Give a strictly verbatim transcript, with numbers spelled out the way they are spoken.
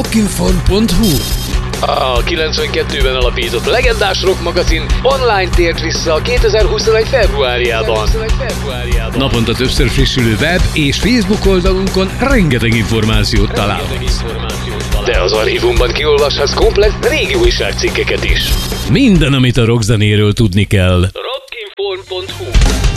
rockinform pont hu. A kilencvenkettőben alapított legendás rock magazin online tért vissza a kétezer-huszonegy februárjában. Naponta többször frissülő web és Facebook oldalunkon rengeteg információt találhatsz. De az archívumban kiolvashatsz komplett régi újságcikkeket is. Minden, amit a rockzenéről tudni kell. rockinform pont hu